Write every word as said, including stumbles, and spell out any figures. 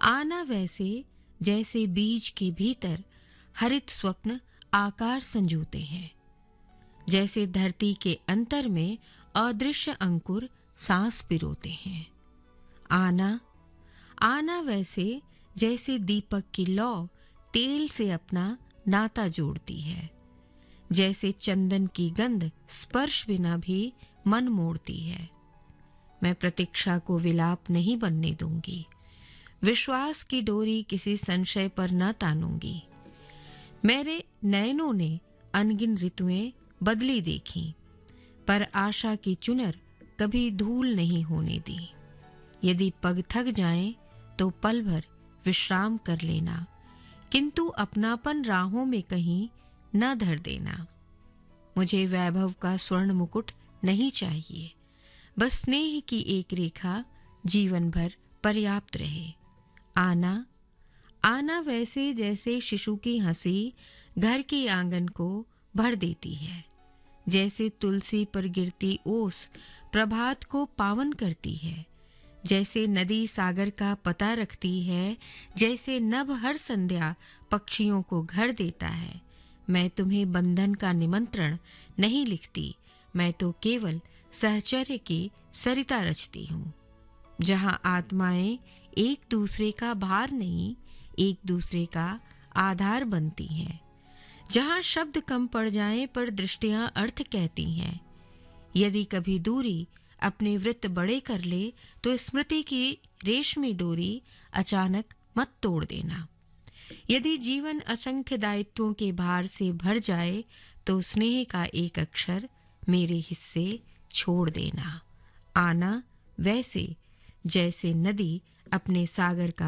आना वैसे जैसे बीज के भीतर हरित स्वप्न आकार संजोते हैं, जैसे धरती के अंतर में अदृश्य अंकुर सांस पिरोते हैं। आना आना वैसे जैसे दीपक की लौ तेल से अपना नाता जोड़ती है, जैसे चंदन की गंध स्पर्श बिना भी मन मोड़ती है। मैं प्रतीक्षा को विलाप नहीं बनने दूंगी, विश्वास की डोरी किसी संशय पर न तानूंगी। मेरे नयनों ने अनगिन ऋतुएं बदली देखी, पर आशा की चुनर कभी धूल नहीं होने दी। यदि पग थक जाएं तो पल भर विश्राम कर लेना, किंतु अपनापन राहों में कहीं न धर देना। मुझे वैभव का स्वर्ण मुकुट नहीं चाहिए, बस स्नेह की एक रेखा जीवन भर पर्याप्त रहे। आना आना वैसे जैसे शिशु की हंसी घर के आंगन को भर देती है, जैसे तुलसी पर गिरती ओस प्रभात को पावन करती है, जैसे नदी सागर का पता रखती है, जैसे नभ हर संध्या पक्षियों को घर देता है। मैं तुम्हें बंधन का निमंत्रण नहीं लिखती, मैं तो केवल सहचर्य की सरिता रचती हूँ, जहाँ आत्माएं एक दूसरे का भार नहीं, एक दूसरे का आधार बनती हैं, जहाँ शब्द कम पड़ जाएं पर दृष्टियां अर्थ कहती हैं। यदि कभी दूरी अपने वृत्त बड़े कर ले तो स्मृति की रेशमी डोरी अचानक मत तोड़ देना। यदि जीवन असंख्य दायित्वों के भार से भर जाए तो स्नेह का एक अक्षर मेरे हिस्से छोड़ देना। आना वैसे जैसे नदी अपने सागर का